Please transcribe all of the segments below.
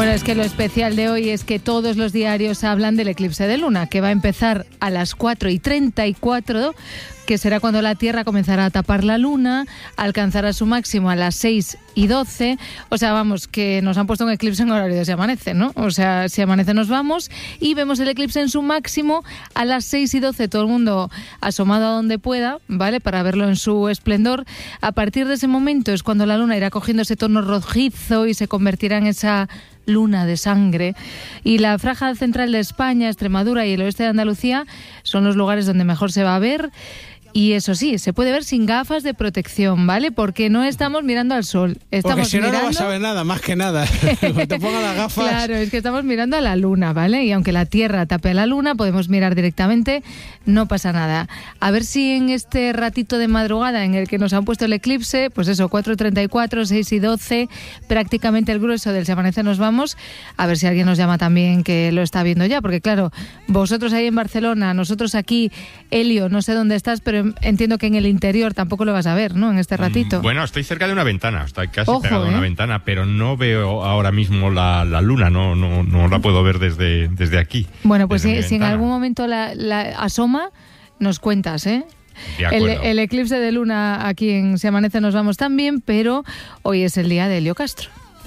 Bueno, es que lo especial de hoy es que todos los diarios hablan del eclipse de luna, que va a empezar a las 4:34, que será cuando la Tierra comenzará a tapar la luna, alcanzará su máximo a las 6:12. O sea, vamos, que nos han puesto un eclipse en horario de si amanece, ¿no? O sea, si amanece nos vamos y vemos el eclipse en su máximo a las 6:12. Todo el mundo asomado a donde pueda, ¿vale? Para verlo en su esplendor. A partir de ese momento es cuando la luna irá cogiendo ese tono rojizo y se convertirá en esa luna de sangre. Y la franja central de España, Extremadura y el oeste de Andalucía son los lugares donde mejor se va a ver. Y eso sí, se puede ver sin gafas de protección, ¿vale? Porque no estamos mirando al sol. Porque si no, no vas a ver nada, más que nada. Cuando te pongas las gafas... Claro, es que estamos mirando a la luna, ¿vale? Y aunque la Tierra tape a la luna, podemos mirar directamente, no pasa nada. A ver si en este ratito de madrugada en el que nos han puesto el eclipse, pues eso, 4:34, 6:12, prácticamente el grueso del Si amanece nos vamos, a ver si alguien nos llama también que lo está viendo ya, porque claro, vosotros ahí en Barcelona, nosotros aquí, Elio, no sé dónde estás, pero entiendo que en el interior tampoco lo vas a ver, ¿no? En este ratito. Bueno, estoy cerca de una ventana, estoy casi Ojo, pegado a una ventana, pero no veo ahora mismo la luna, no la puedo ver desde aquí. Bueno, pues desde si en algún momento la asoma, nos cuentas, ¿eh? De acuerdo. El eclipse de luna aquí en Si amanece nos vamos también, pero hoy es el día de Elio Castro.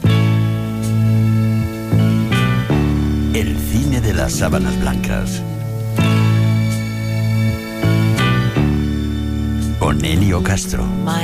El cine de las sábanas blancas. Con Elio Castro.